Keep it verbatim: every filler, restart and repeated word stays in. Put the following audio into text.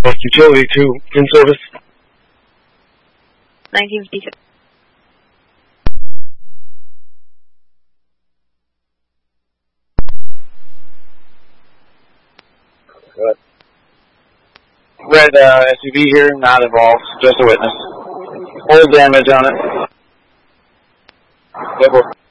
Utility two, in service. nineteen fifty-six. Good. Red uh, S U V here, not involved, just a witness. Full damage on it. Double.